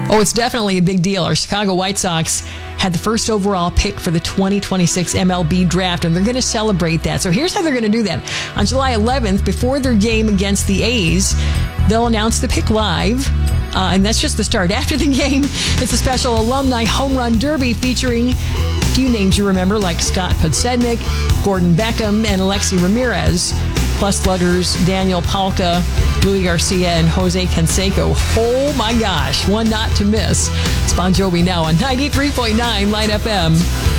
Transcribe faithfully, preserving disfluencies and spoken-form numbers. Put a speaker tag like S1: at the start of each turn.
S1: Oh, it's definitely a big deal. Our Chicago White Sox had the first overall pick for the twenty twenty-six M L B draft, and they're going to celebrate that. So here's how they're going to do that. On July eleventh, before their game against the A's, they'll announce the pick live, uh, and that's just the start. After the game, it's a special alumni home run derby featuring a few names you remember, like Scott Podsednik, Gordon Beckham, and Alexi Ramirez, plus sluggers Daniel Palka, Louis Garcia, and Jose Canseco. Oh my gosh, one not to miss. It's Bon Jovi now on ninety-three point nine Light F M.